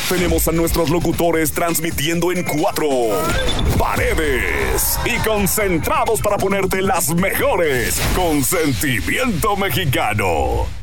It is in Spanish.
Tenemos a nuestros locutores transmitiendo en 4 paredes y concentrados para ponerte las mejores con Sentimiento Mexicano.